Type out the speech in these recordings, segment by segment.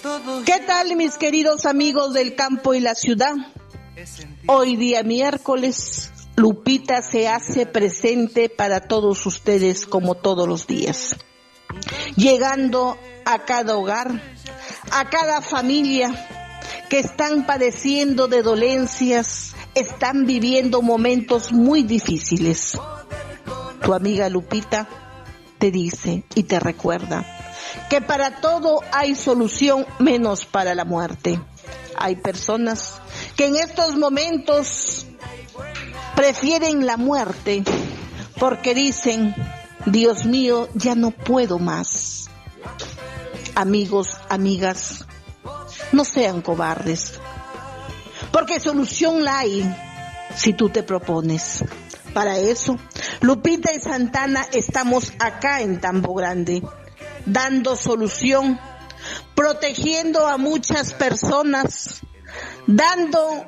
¿Qué tal, mis queridos amigos del campo y la ciudad? Hoy día miércoles, Lupita se hace presente para todos ustedes como todos los días, llegando a cada hogar, a cada familia que están padeciendo de dolencias, están viviendo momentos muy difíciles. Tu amiga Lupita te dice y te recuerda que para todo hay solución menos para la muerte. Hay personas que en estos momentos prefieren la muerte porque dicen: Dios mío, ya no puedo más. Amigos, amigas, no sean cobardes, porque solución la hay si tú te propones. Para eso, Lupita y Santana estamos acá en Tambo Grande, dando solución, protegiendo a muchas personas, dando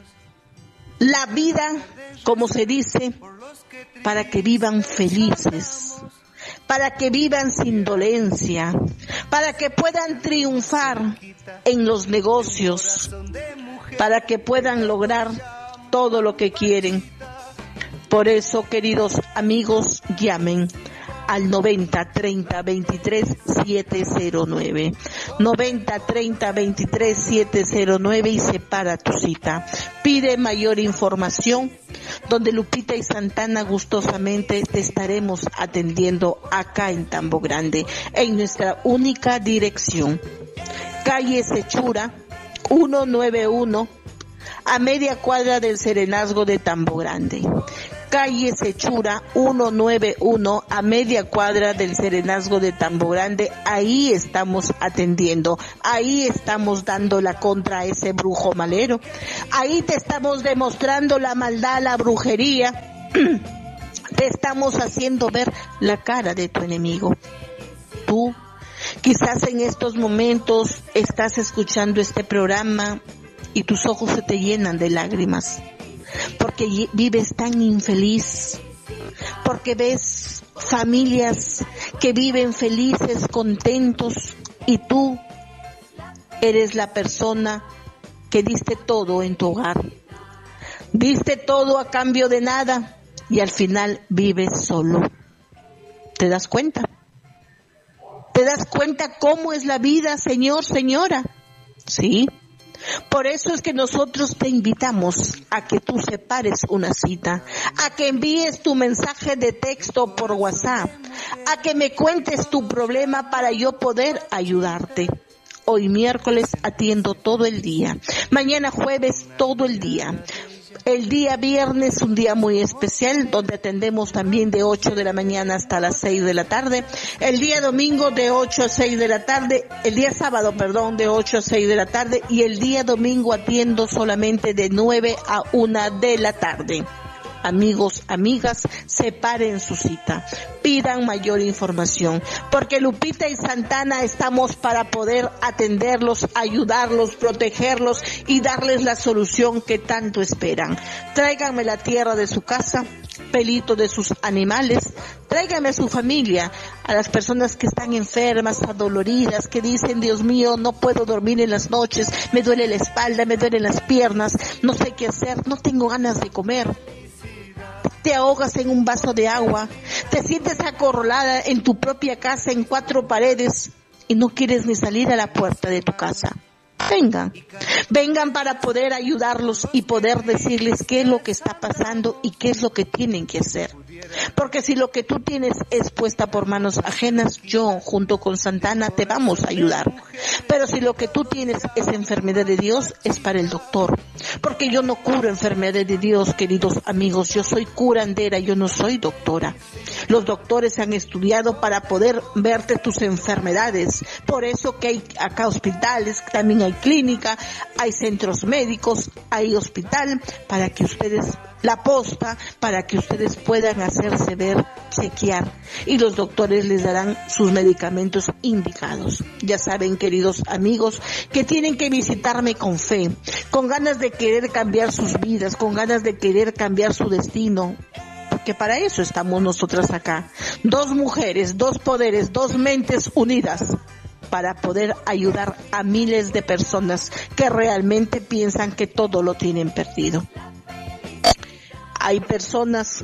la vida, como se dice, para que vivan felices, para que vivan sin dolencia, para que puedan triunfar en los negocios, para que puedan lograr todo lo que quieren. Por eso, queridos amigos, llamen al 90 30 23 709, 90 30 23 709 y separa tu cita. Pide mayor información, donde Lupita y Santana gustosamente te estaremos atendiendo acá en Tambo Grande, en nuestra única dirección, calle Sechura 191, a media cuadra del Serenazgo de Tambo Grande. Calle Sechura 191, a media cuadra del Serenazgo de Tambo Grande. Ahí estamos atendiendo, ahí estamos dando la contra a ese brujo malero, ahí te estamos demostrando la maldad, la brujería, te estamos haciendo ver la cara de tu enemigo. Tú, quizás en estos momentos estás escuchando este programa y tus ojos se te llenan de lágrimas, porque vives tan infeliz, porque ves familias que viven felices, contentos, y tú eres la persona que diste todo en tu hogar, diste todo a cambio de nada, y al final vives solo. ¿Te das cuenta? ¿Te das cuenta cómo es la vida, señor, señora? Sí. Por eso es que nosotros te invitamos a que tú separes una cita, a que envíes tu mensaje de texto por WhatsApp, a que me cuentes tu problema para yo poder ayudarte. Hoy miércoles atiendo todo el día, mañana jueves todo el día. El día viernes, un día muy especial, donde atendemos también de 8 de la mañana hasta las 6 de la tarde. El día domingo de 8 a 6 de la tarde, el día sábado, de 8 a 6 de la tarde, y el día domingo atiendo solamente de 9 a 1 de la tarde. Amigos, amigas, separen su cita, pidan mayor información, porque Lupita y Santana estamos para poder atenderlos, ayudarlos, protegerlos y darles la solución que tanto esperan. Tráiganme la tierra de su casa, pelito de sus animales, tráiganme a su familia, a las personas que están enfermas, adoloridas, que dicen: Dios mío, no puedo dormir en las noches, me duele la espalda, me duelen las piernas, no sé qué hacer, no tengo ganas de comer. Te ahogas en un vaso de agua, te sientes acorralada en tu propia casa, en 4 paredes, y no quieres ni salir a la puerta de tu casa. Vengan para poder ayudarlos y poder decirles qué es lo que está pasando y qué es lo que tienen que hacer. Porque si lo que tú tienes es puesta por manos ajenas, yo junto con Santana te vamos a ayudar. Pero si lo que tú tienes es enfermedad de Dios, es para el doctor. Porque yo no curo enfermedades de Dios, queridos amigos, yo soy curandera, yo no soy doctora. Los doctores han estudiado para poder verte tus enfermedades. Por eso que hay acá hospitales, también hay clínica, hay centros médicos, hay hospital, para que ustedes, la posta, para que ustedes puedan hacerse ver, chequear, y los doctores les darán sus medicamentos indicados. Ya saben, queridos amigos, que tienen que visitarme con fe, con ganas de querer cambiar sus vidas, con ganas de querer cambiar su destino. Porque para eso estamos nosotras acá. 2 mujeres, 2 poderes, 2 mentes unidas para poder ayudar a miles de personas que realmente piensan que todo lo tienen perdido. Hay personas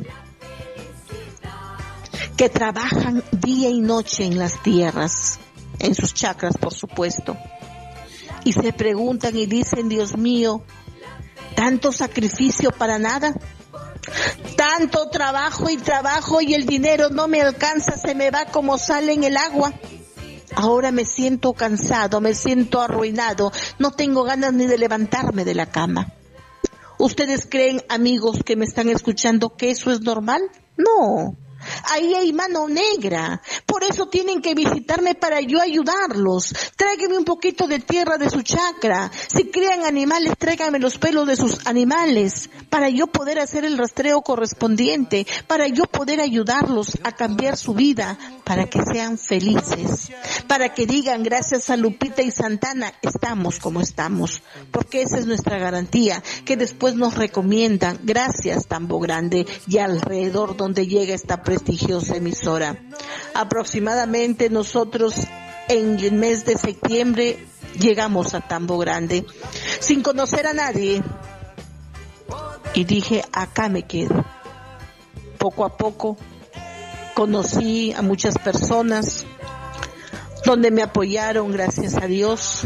que trabajan día y noche en las tierras, en sus chakras, por supuesto, y se preguntan y dicen, Dios mío, ¿tanto sacrificio para nada? Tanto trabajo y el dinero no me alcanza, se me va como sale en el agua. Ahora me siento cansado, me siento arruinado, no tengo ganas ni de levantarme de la cama. ¿Ustedes creen, amigos que me están escuchando, que eso es normal? No. Ahí hay mano negra, por eso tienen que visitarme para yo ayudarlos. Tráiganme un poquito de tierra de su chakra, si crían animales, tráiganme los pelos de sus animales, para yo poder hacer el rastreo correspondiente, para yo poder ayudarlos a cambiar su vida, para que sean felices, para que digan, gracias a Lupita y Santana, estamos como estamos, porque esa es nuestra garantía, que después nos recomiendan, gracias Tambo Grande, y alrededor donde llega esta prestigiosa emisora. Aproximadamente nosotros en el mes de septiembre llegamos a Tambo Grande sin conocer a nadie y dije, acá me quedo. Poco a poco conocí a muchas personas donde me apoyaron, gracias a Dios,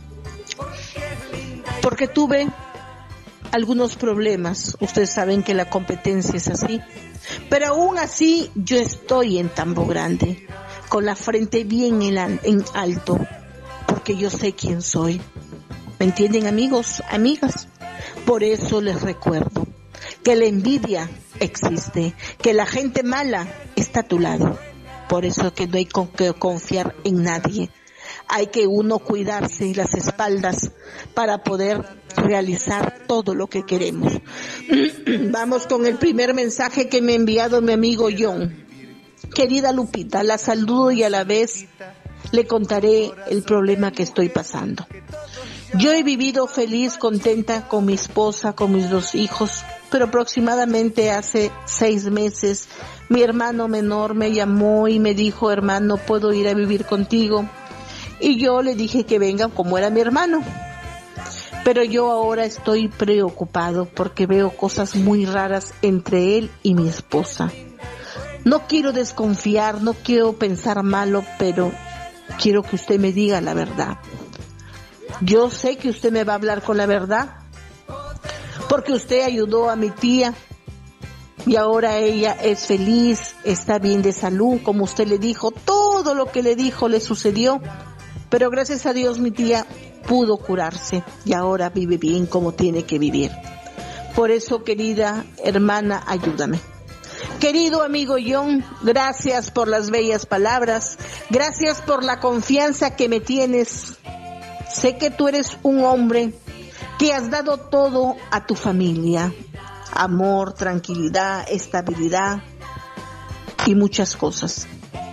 porque tuve algunos problemas. Ustedes saben que la competencia es así, pero aún así yo estoy en Tambo Grande, con la frente bien en alto, porque yo sé quién soy. ¿Me entienden, amigos, amigas? Por eso les recuerdo que la envidia existe, que la gente mala está a tu lado. Por eso que no hay que confiar en nadie. Hay que uno cuidarse las espaldas para poder realizar todo lo que queremos. Vamos con el primer mensaje que me ha enviado mi amigo John. Querida Lupita, la saludo y a la vez le contaré el problema que estoy pasando. Yo he vivido feliz, contenta con mi esposa, con mis 2 hijos, pero aproximadamente hace 6 meses mi hermano menor me llamó y me dijo, hermano, ¿puedo ir a vivir contigo? Y yo le dije que venga como era mi hermano. Pero yo ahora estoy preocupado porque veo cosas muy raras entre él y mi esposa. No quiero desconfiar, no quiero pensar malo, pero quiero que usted me diga la verdad. Yo sé que usted me va a hablar con la verdad, porque usted ayudó a mi tía y ahora ella es feliz, está bien de salud, como usted le dijo, todo lo que le dijo le sucedió. Pero gracias a Dios mi tía pudo curarse y ahora vive bien como tiene que vivir. Por eso, querida hermana, ayúdame. Querido amigo John, gracias por las bellas palabras, gracias por la confianza que me tienes. Sé que tú eres un hombre que has dado todo a tu familia, amor, tranquilidad, estabilidad y muchas cosas.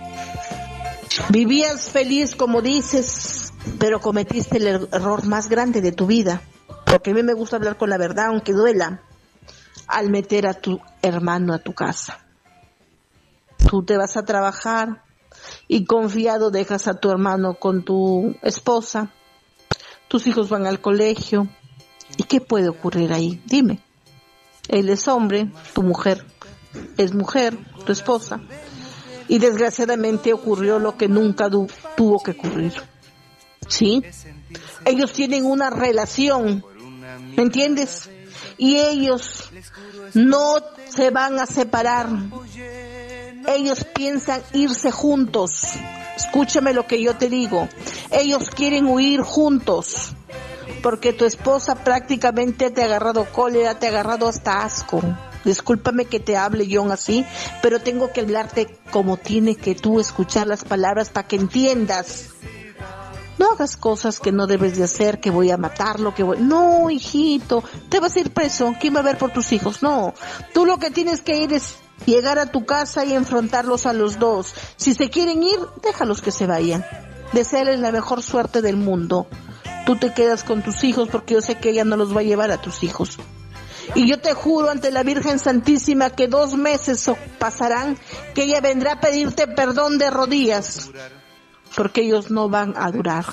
Vivías feliz, como dices, pero cometiste el error más grande de tu vida, porque a mí me gusta hablar con la verdad, aunque duela, al meter a tu hermano a tu casa. Tú te vas a trabajar y confiado dejas a tu hermano con tu esposa, tus hijos van al colegio, ¿y qué puede ocurrir ahí? Dime. Él es hombre, tu mujer es mujer, tu esposa. Y desgraciadamente ocurrió lo que nunca tuvo que ocurrir. ¿Sí? Ellos tienen una relación, ¿me entiendes? Y ellos no se van a separar. Ellos piensan irse juntos. Escúchame lo que yo te digo. Ellos quieren huir juntos. Porque tu esposa prácticamente te ha agarrado cólera, te ha agarrado hasta asco. Discúlpame que te hable yo así, pero tengo que hablarte como tiene que tú escuchar las palabras para que entiendas. No hagas cosas que no debes de hacer, que voy a matarlo, que voy... No, hijito, te vas a ir preso. ¿Quién va a ver por tus hijos? No, tú lo que tienes que ir es llegar a tu casa y enfrentarlos a los dos. Si se quieren ir, déjalos que se vayan. Deséales la mejor suerte del mundo. Tú te quedas con tus hijos porque yo sé que ella no los va a llevar a tus hijos. Y yo te juro ante la Virgen Santísima que 2 meses pasarán, que ella vendrá a pedirte perdón de rodillas. porque ellos no van a durar.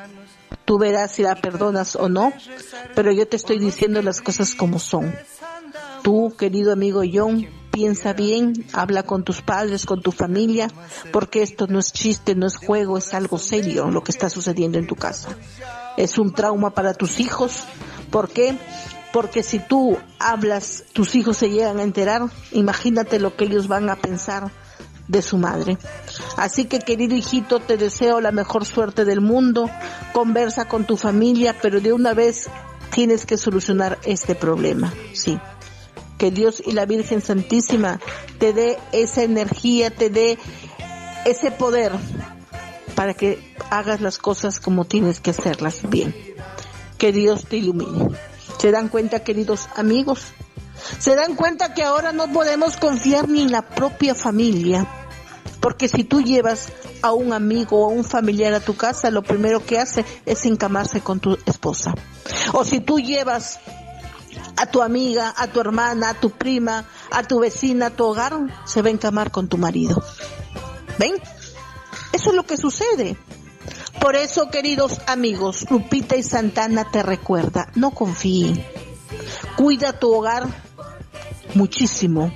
Tú verás si la perdonas o no, pero yo te estoy diciendo las cosas como son. Tú, querido amigo John, piensa bien, habla con tus padres, con tu familia, porque esto no es chiste, no es juego, es algo serio lo que está sucediendo en tu casa. Es un trauma para tus hijos. ¿Por qué? Porque si tú hablas, tus hijos se llegan a enterar, imagínate lo que ellos van a pensar de su madre. Así que, querido hijito, te deseo la mejor suerte del mundo, conversa con tu familia, pero de una vez tienes que solucionar este problema, sí. Que Dios y la Virgen Santísima te dé esa energía, te dé ese poder para que hagas las cosas como tienes que hacerlas bien. Que Dios te ilumine. ¿Se dan cuenta, queridos amigos? ¿Se dan cuenta que ahora no podemos confiar ni en la propia familia? Porque si tú llevas a un amigo o a un familiar a tu casa, lo primero que hace es encamarse con tu esposa. O si tú llevas a tu amiga, a tu hermana, a tu prima, a tu vecina, a tu hogar, se va a encamar con tu marido. ¿Ven? Eso es lo que sucede. Por eso, queridos amigos, Lupita y Santana te recuerda, no confíen. Cuida tu hogar muchísimo.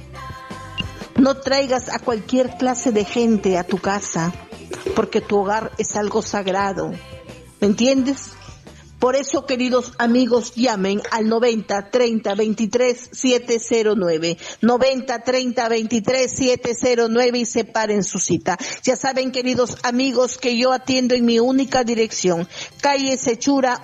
No traigas a cualquier clase de gente a tu casa, porque tu hogar es algo sagrado. ¿Me entiendes? Por eso, queridos amigos, llamen al 90 30 23 709, 90 30 23 709 y separen su cita. Ya saben, queridos amigos, que yo atiendo en mi única dirección, calle Sechura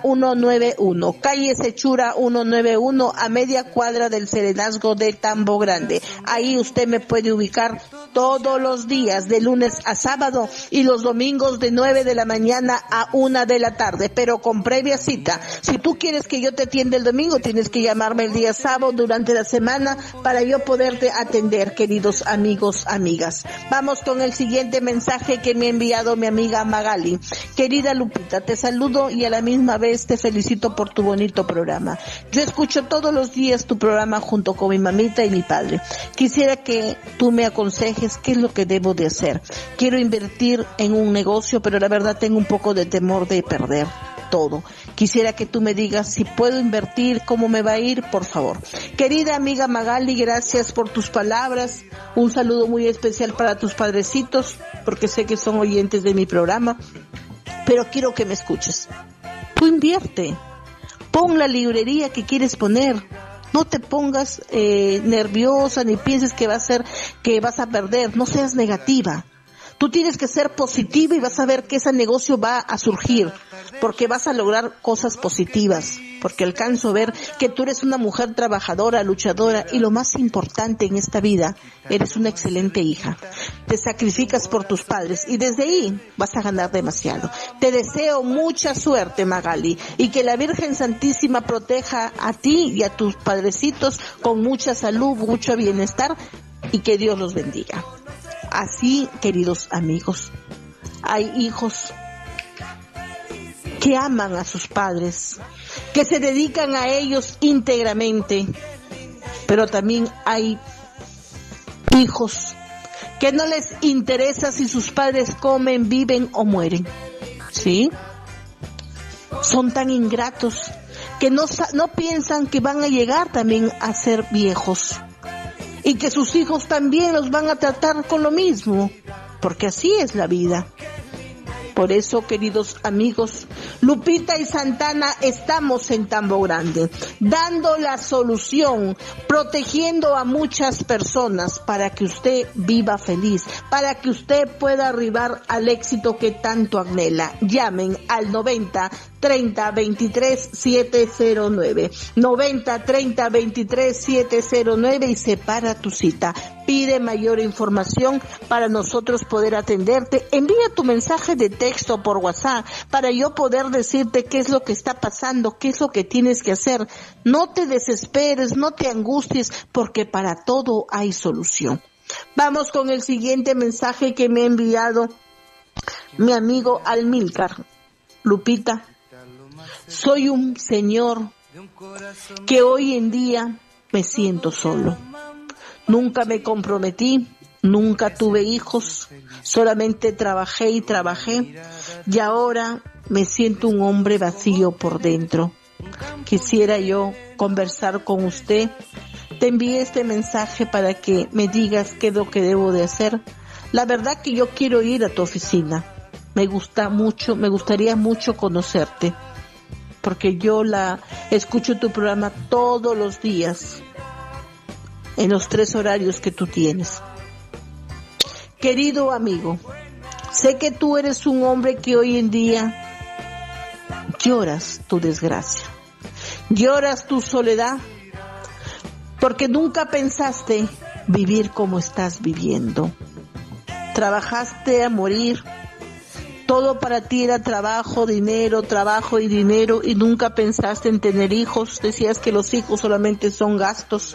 191, calle Sechura 191, a media cuadra del Serenazgo de Tambo Grande. Ahí usted me puede ubicar todos los días, de lunes a sábado, y los domingos de 9 de la mañana a 1 de la tarde, pero con previa cita. Si tú quieres que yo te atienda el domingo, tienes que llamarme el día sábado durante la semana para yo poderte atender, queridos amigos, amigas. Vamos con el siguiente mensaje que me ha enviado mi amiga Magali. Querida Lupita, te saludo y a la misma vez te felicito por tu bonito programa. Yo escucho todos los días tu programa junto con mi mamita y mi padre. Quisiera que tú me aconsejes qué es lo que debo de hacer. Quiero invertir en un negocio, pero la verdad tengo un poco de temor de perder todo. Quisiera que tú me digas si puedo invertir, cómo me va a ir, por favor. Querida amiga Magali, gracias por tus palabras. Un saludo muy especial para tus padrecitos, porque sé que son oyentes de mi programa, pero quiero que me escuches. Tú invierte, pon la librería que quieres poner. No te pongas nerviosa ni pienses que vas a perder. No seas negativa. Tú tienes que ser positiva y vas a ver que ese negocio va a surgir, porque vas a lograr cosas positivas, porque alcanzo a ver que tú eres una mujer trabajadora, luchadora, y lo más importante en esta vida, eres una excelente hija. Te sacrificas por tus padres y desde ahí vas a ganar demasiado. Te deseo mucha suerte, Magali, y que la Virgen Santísima proteja a ti y a tus padrecitos con mucha salud, mucho bienestar, y que Dios los bendiga. Así, queridos amigos, hay hijos que aman a sus padres, que se dedican a ellos íntegramente, pero también hay hijos que no les interesa si sus padres comen, viven o mueren, ¿sí? Son tan ingratos que no piensan que van a llegar también a ser viejos. Y que sus hijos también los van a tratar con lo mismo, porque así es la vida. Por eso, queridos amigos, Lupita y Santana estamos en Tambo Grande, dando la solución, protegiendo a muchas personas para que usted viva feliz, para que usted pueda arribar al éxito que tanto anhela. Llamen al 90 30 23 709, 90 30 23 709 y separa tu cita. Pide mayor información para nosotros poder atenderte. Envía tu mensaje de texto por WhatsApp para yo poder decirte qué es lo que está pasando, qué es lo que tienes que hacer. No te desesperes, no te angusties, porque para todo hay solución. Vamos con el siguiente mensaje que me ha enviado mi amigo Almilcar. Lupita, soy un señor que hoy en día me siento solo. Nunca me comprometí, Nunca tuve hijos, solamente trabajé y trabajé, y ahora me siento un hombre vacío por dentro. Quisiera yo conversar con usted. Te envié este mensaje para que me digas qué es lo que debo de hacer. La verdad que yo quiero ir a tu oficina. Me gustaría mucho conocerte, porque yo escucho tu programa todos los días, en los 3 horarios que tú tienes. Querido amigo, sé que tú eres un hombre que hoy en día lloras tu desgracia, lloras tu soledad, porque nunca pensaste vivir como estás viviendo. Trabajaste a morir, todo para ti era trabajo, dinero, trabajo y dinero, y nunca pensaste en tener hijos. Decías que los hijos solamente son gastos.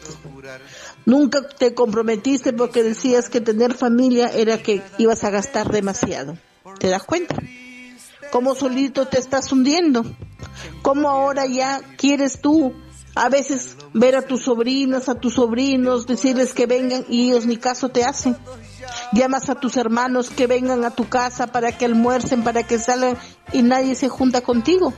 Nunca te comprometiste porque decías que tener familia era que ibas a gastar demasiado. ¿Te das cuenta? ¿Cómo solito te estás hundiendo? ¿Cómo ahora ya quieres tú a veces ver a tus sobrinas, a tus sobrinos, decirles que vengan y ellos ni caso te hacen? Llamas a tus hermanos que vengan a tu casa para que almuercen, para que salgan, y nadie se junta contigo.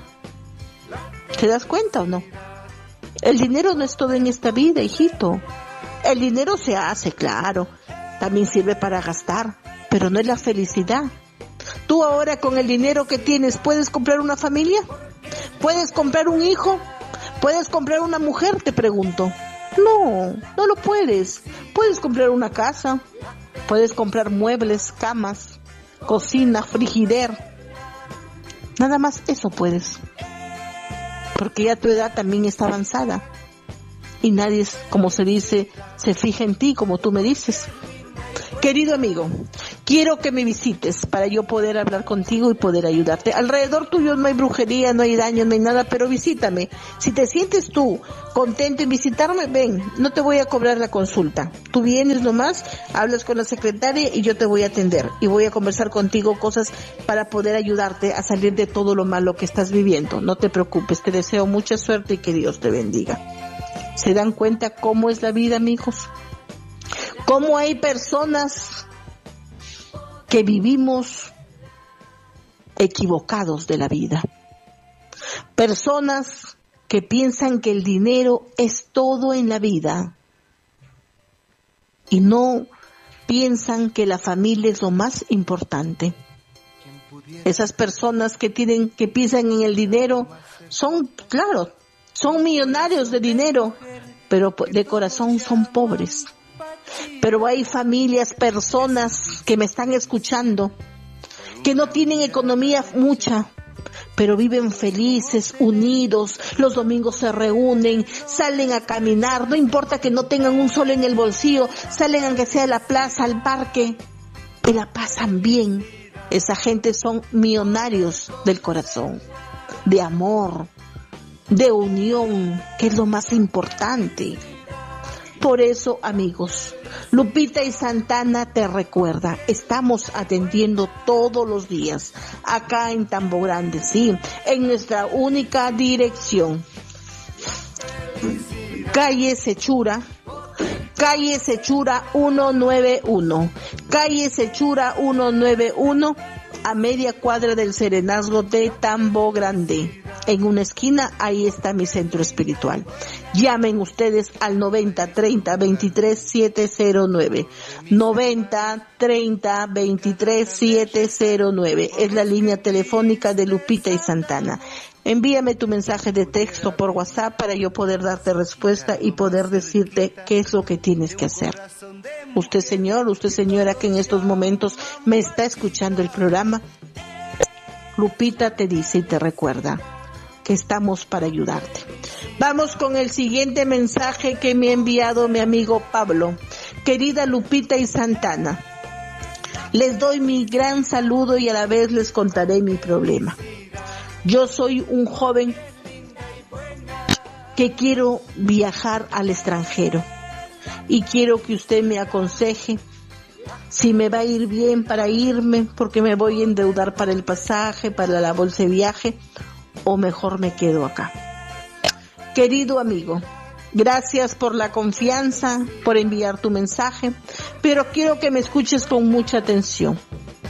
¿Te das cuenta o no? El dinero no es todo en esta vida, hijito. El dinero se hace, claro, también sirve para gastar, pero no es la felicidad. Tú ahora con el dinero que tienes, ¿puedes comprar una familia? ¿Puedes comprar un hijo? ¿Puedes comprar una mujer? Te pregunto. No lo puedes. Puedes comprar una casa, puedes comprar muebles, camas, cocina, frigider. Nada más eso puedes. Porque ya tu edad también está avanzada. Y nadie, como se dice, se fija en ti como tú me dices. Querido amigo, quiero que me visites para yo poder hablar contigo y poder ayudarte. Alrededor tuyo no hay brujería, no hay daño, no hay nada, pero visítame. Si te sientes tú contento en visitarme, ven, no te voy a cobrar la consulta. Tú vienes nomás, hablas con la secretaria y yo te voy a atender. Y voy a conversar contigo cosas para poder ayudarte a salir de todo lo malo que estás viviendo. No te preocupes, te deseo mucha suerte y que Dios te bendiga. ¿Se dan cuenta cómo es la vida, amigos? Cómo hay personas que vivimos equivocados de la vida. Personas que piensan que el dinero es todo en la vida y no piensan que la familia es lo más importante. Esas personas que piensan en el dinero son, claro, son millonarios de dinero, pero de corazón son pobres. Pero hay familias, personas que me están escuchando, que no tienen economía mucha, pero viven felices, unidos, los domingos se reúnen, salen a caminar, no importa que no tengan un sol en el bolsillo, salen aunque sea a la plaza, al parque, y la pasan bien. Esa gente son millonarios del corazón, de amor, de unión, que es lo más importante. Por eso, amigos, Lupita y Santana te recuerda, estamos atendiendo todos los días, acá en Tambo Grande, sí, en nuestra única dirección. Calle Sechura 191, Calle Sechura 191, a media cuadra del Serenazgo de Tambo Grande. En una esquina, ahí está mi centro espiritual. Llamen ustedes al 90-30-23-709. 90-30-23-709. Es la línea telefónica de Lupita y Santana. Envíame tu mensaje de texto por WhatsApp para yo poder darte respuesta y poder decirte qué es lo que tienes que hacer. Usted señor, usted señora que en estos momentos me está escuchando el programa, Lupita te dice y te recuerda que estamos para ayudarte. Vamos con el siguiente mensaje que me ha enviado mi amigo Pablo. Querida Lupita y Santana, les doy mi gran saludo y a la vez les contaré mi problema. Yo soy un joven que quiero viajar al extranjero y quiero que usted me aconseje si me va a ir bien para irme, porque me voy a endeudar para el pasaje, para la bolsa de viaje, o mejor me quedo acá. Querido amigo, gracias por la confianza, por enviar tu mensaje, pero quiero que me escuches con mucha atención.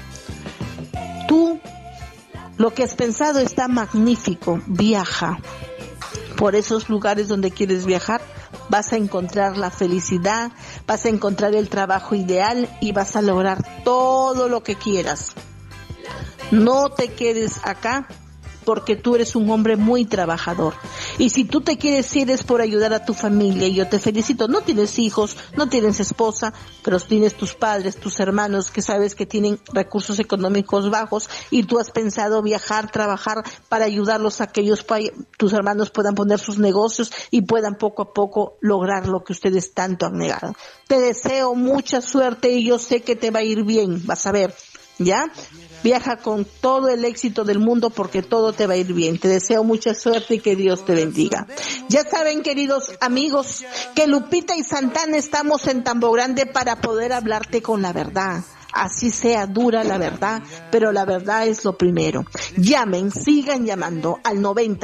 Tú, lo que has pensado está magnífico. Viaja por esos lugares donde quieres viajar. Vas a encontrar la felicidad, vas a encontrar el trabajo ideal y vas a lograr todo lo que quieras. No te quedes acá porque tú eres un hombre muy trabajador. Y si tú te quieres ir es por ayudar a tu familia, y yo te felicito. No tienes hijos, no tienes esposa, pero tienes tus padres, tus hermanos, que sabes que tienen recursos económicos bajos, y tú has pensado viajar, trabajar para ayudarlos a que ellos, tus hermanos, puedan poner sus negocios y puedan poco a poco lograr lo que ustedes tanto han negado. Te deseo mucha suerte y yo sé que te va a ir bien, vas a ver. ¿Ya? Viaja con todo el éxito del mundo porque todo te va a ir bien. Te deseo mucha suerte y que Dios te bendiga. Ya saben, queridos amigos, que Lupita y Santana estamos en Tambo Grande para poder hablarte con la verdad. Así sea dura la verdad, pero la verdad es lo primero. Llamen, sigan llamando al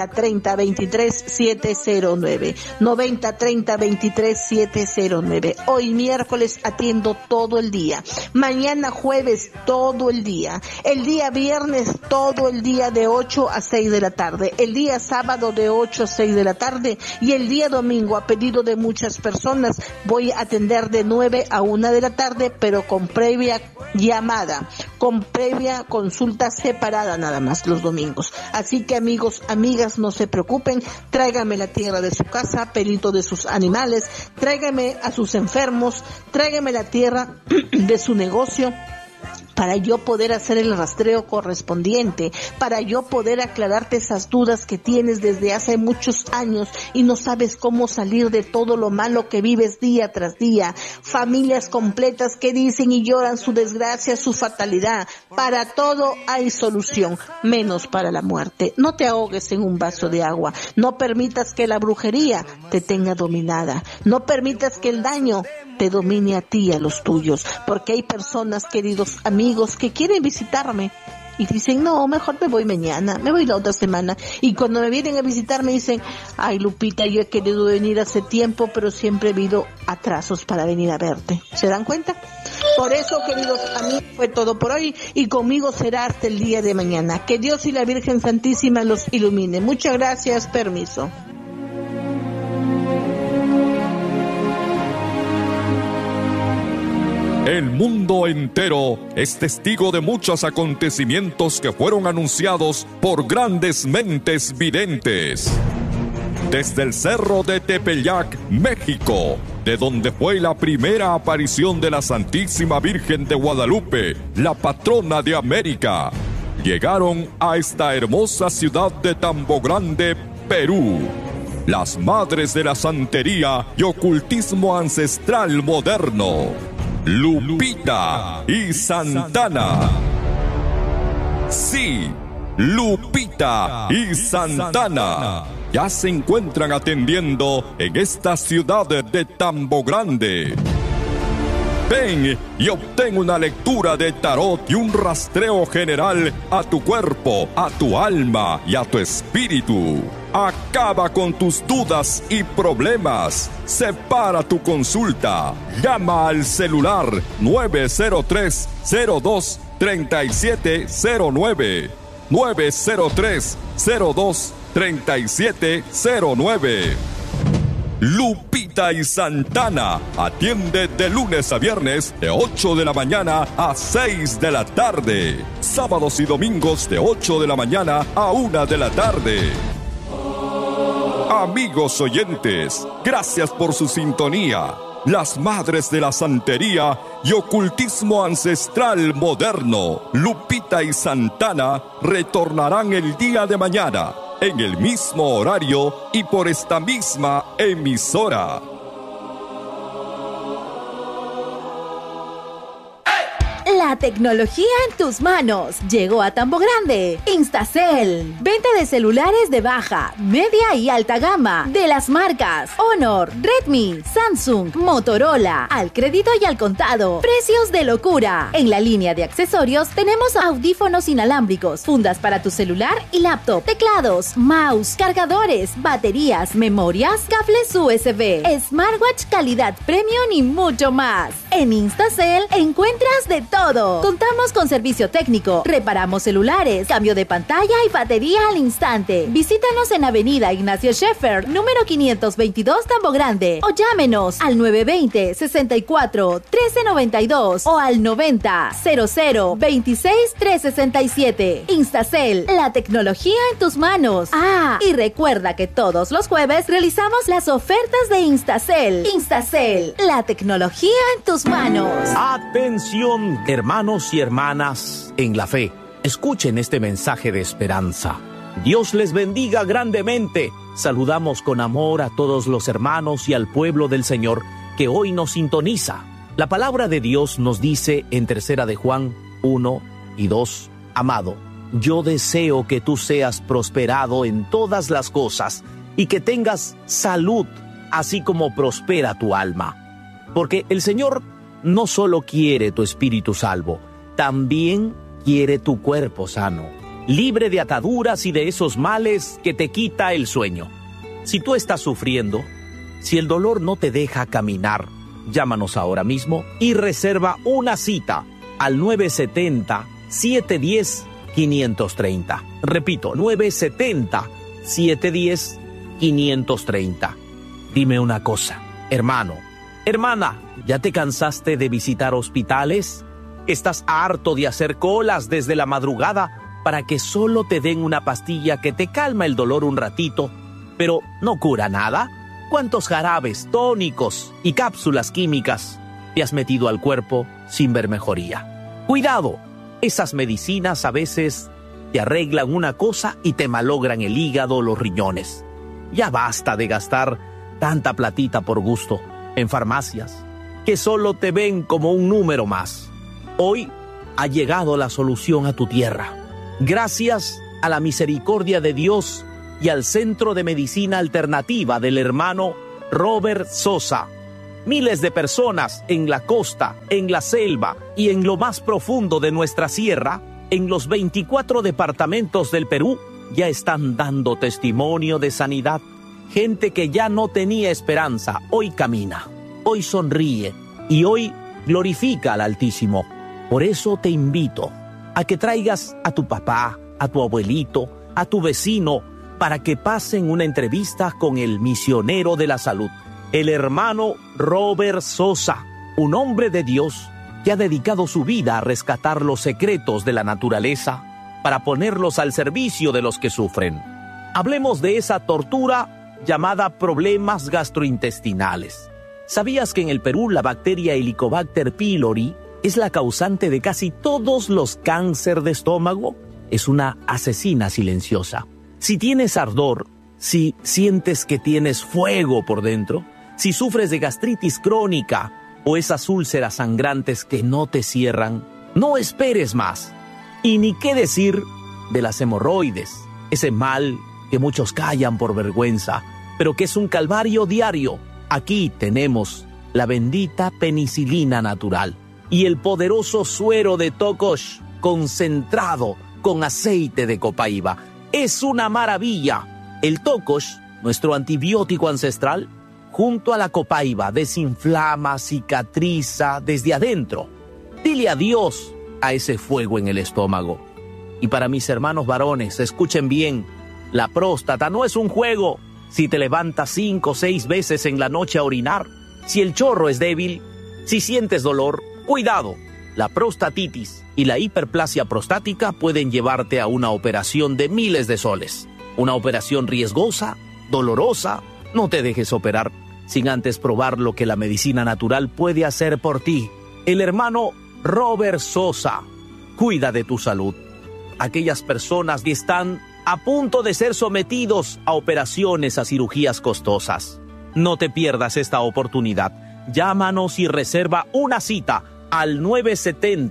9030-23-709. 9030-23-709. Hoy miércoles atiendo todo el día. Mañana jueves todo el día. El día viernes todo el día de 8 a 6 de la tarde. El día sábado de 8 a 6 de la tarde. Y el día domingo, a pedido de muchas personas, voy a atender de 9 a 1 de la tarde, pero con previa llamada, con previa consulta separada nada más los domingos. Así que amigos, amigas, no se preocupen, tráigame la tierra de su casa, pelito de sus animales, tráigame a sus enfermos, tráigame la tierra de su negocio, para yo poder hacer el rastreo correspondiente, para yo poder aclararte esas dudas que tienes desde hace muchos años y no sabes cómo salir de todo lo malo que vives día tras día. Familias completas que dicen y lloran su desgracia, su fatalidad. Para todo hay solución, menos para la muerte. No te ahogues en un vaso de agua. No permitas que la brujería te tenga dominada. No permitas que el daño te domine a ti y a los tuyos, porque hay personas, queridos amigos, que quieren visitarme y dicen, no, mejor me voy mañana, me voy la otra semana, y cuando me vienen a visitar me dicen, ay Lupita, yo he querido venir hace tiempo, pero siempre he habido atrasos para venir a verte. ¿Se dan cuenta? Por eso, queridos amigos, fue todo por hoy, y conmigo será hasta el día de mañana. Que Dios y la Virgen Santísima los ilumine. Muchas gracias, permiso. El mundo entero es testigo de muchos acontecimientos que fueron anunciados por grandes mentes videntes. Desde el Cerro de Tepeyac, México, de donde fue la primera aparición de la Santísima Virgen de Guadalupe, la patrona de América, llegaron a esta hermosa ciudad de Tambo Grande, Perú, las madres de la santería y ocultismo ancestral moderno, Lupita y Santana. Sí, Lupita y Santana ya se encuentran atendiendo en esta ciudad de Tambo Grande. Ven y obtén una lectura de tarot y un rastreo general a tu cuerpo, a tu alma y a tu espíritu. Acaba con tus dudas y problemas. Separa tu consulta. Llama al celular 903-02-3709. 903-02-3709. Lupita y Santana atiende de lunes a viernes de 8 de la mañana a 6 de la tarde. Sábados y domingos de 8 de la mañana a 1 de la tarde. Amigos oyentes, gracias por su sintonía. Las madres de la santería y ocultismo ancestral moderno, Lupita y Santana, retornarán el día de mañana, en el mismo horario y por esta misma emisora. La tecnología en tus manos. Llegó a Tambo Grande. Instacel. Venta de celulares de baja, media y alta gama. De las marcas Honor, Redmi, Samsung, Motorola. Al crédito y al contado. Precios de locura. En la línea de accesorios tenemos audífonos inalámbricos, fundas para tu celular y laptop, teclados, mouse, cargadores, baterías, memorias, cables USB, smartwatch calidad premium y mucho más. En Instacel encuentras de todo. Contamos con servicio técnico, reparamos celulares, cambio de pantalla y batería al instante. Visítanos en Avenida Ignacio Scheffer, número 522, Tambo Grande, o llámenos al 920-64-1392 o al 90-00-26-367. Instacel, la tecnología en tus manos. Ah, y recuerda que todos los jueves realizamos las ofertas de Instacel. Instacel, la tecnología en tus manos. Atención, hermanos y hermanas en la fe. Escuchen este mensaje de esperanza. Dios les bendiga grandemente. Saludamos con amor a todos los hermanos y al pueblo del Señor que hoy nos sintoniza. La palabra de Dios nos dice en 3 de Juan 1 y 2, amado, yo deseo que tú seas prosperado en todas las cosas y que tengas salud, así como prospera tu alma. Porque el Señor no solo quiere tu espíritu salvo, también quiere tu cuerpo sano, libre de ataduras y de esos males que te quita el sueño. Si tú estás sufriendo, si el dolor no te deja caminar, llámanos ahora mismo y reserva una cita al 970-710-530. Repito, 970-710-530. Dime una cosa, hermano, hermana, ¿ya te cansaste de visitar hospitales? ¿Estás harto de hacer colas desde la madrugada para que solo te den una pastilla que te calma el dolor un ratito, pero no cura nada? ¿Cuántos jarabes, tónicos y cápsulas químicas te has metido al cuerpo sin ver mejoría? Cuidado, esas medicinas a veces te arreglan una cosa y te malogran el hígado o los riñones. Ya basta de gastar tanta platita por gusto en farmacias que solo te ven como un número más. Hoy ha llegado la solución a tu tierra. Gracias a la misericordia de Dios y al Centro de Medicina Alternativa del hermano Robert Sosa. Miles de personas en la costa, en la selva y en lo más profundo de nuestra sierra, en los 24 departamentos del Perú, ya están dando testimonio de sanidad. Gente que ya no tenía esperanza, hoy camina, hoy sonríe y hoy glorifica al Altísimo. Por eso te invito a que traigas a tu papá, a tu abuelito, a tu vecino, para que pasen una entrevista con el misionero de la salud, el hermano Robert Sosa, un hombre de Dios que ha dedicado su vida a rescatar los secretos de la naturaleza para ponerlos al servicio de los que sufren. Hablemos de esa tortura llamada problemas gastrointestinales. ¿Sabías que en el Perú la bacteria Helicobacter pylori es la causante de casi todos los cánceres de estómago? Es una asesina silenciosa. Si tienes ardor, si sientes que tienes fuego por dentro, si sufres de gastritis crónica o esas úlceras sangrantes que no te cierran, no esperes más. Y ni qué decir de las hemorroides, ese mal que muchos callan por vergüenza, pero que es un calvario diario. Aquí tenemos la bendita penicilina natural y el poderoso suero de Tocosh concentrado con aceite de copaiba. Es una maravilla. El Tocosh, nuestro antibiótico ancestral, junto a la copaiba, desinflama, cicatriza desde adentro. Dile adiós a ese fuego en el estómago. Y para mis hermanos varones, escuchen bien, la próstata no es un juego. Si te levantas 5 o 6 veces en la noche a orinar, si el chorro es débil, si sientes dolor, cuidado. La prostatitis y la hiperplasia prostática pueden llevarte a una operación de miles de soles. Una operación riesgosa, dolorosa. No te dejes operar sin antes probar lo que la medicina natural puede hacer por ti. El hermano Robert Sosa cuida de tu salud. Aquellas personas que están a punto de ser sometidos a operaciones, a cirugías costosas. No te pierdas esta oportunidad. Llámanos y reserva una cita al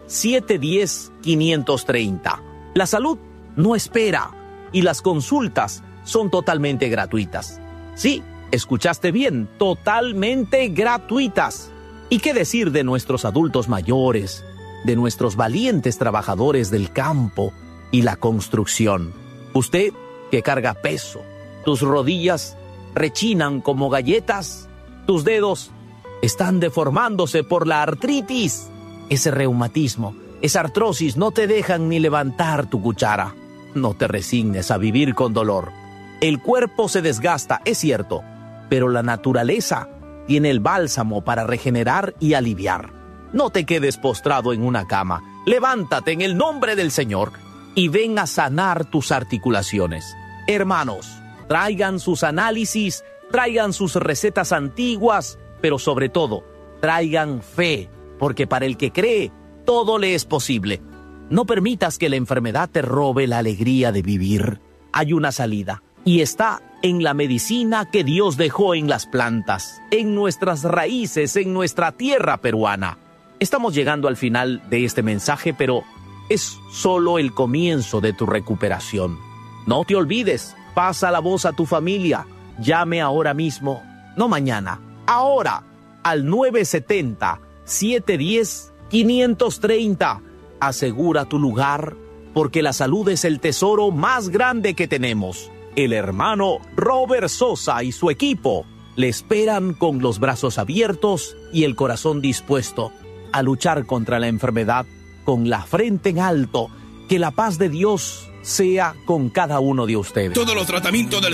710-530. La salud no espera y las consultas son totalmente gratuitas. Sí, escuchaste bien, totalmente gratuitas. ¿Y qué decir de nuestros adultos mayores, de nuestros valientes trabajadores del campo y la construcción? Usted que carga peso, tus rodillas rechinan como galletas, tus dedos están deformándose por la artritis, ese reumatismo, esa artrosis no te dejan ni levantar tu cuchara. No te resignes a vivir con dolor. El cuerpo se desgasta, es cierto, pero la naturaleza tiene el bálsamo para regenerar y aliviar. No te quedes postrado en una cama. Levántate en el nombre del Señor y ven a sanar tus articulaciones. Hermanos, traigan sus análisis, traigan sus recetas antiguas, pero sobre todo, traigan fe, porque para el que cree, todo le es posible. No permitas que la enfermedad te robe la alegría de vivir. Hay una salida, y está en la medicina que Dios dejó en las plantas, en nuestras raíces, en nuestra tierra peruana. Estamos llegando al final de este mensaje, pero es solo el comienzo de tu recuperación. No te olvides, pasa la voz a tu familia. Llame ahora mismo, no mañana, ahora, al 970-710-530. Asegura tu lugar, porque la salud es el tesoro más grande que tenemos. El hermano Robert Sosa y su equipo le esperan con los brazos abiertos y el corazón dispuesto a luchar contra la enfermedad con la frente en alto. Que la paz de Dios sea con cada uno de ustedes. Todos los tratamientos del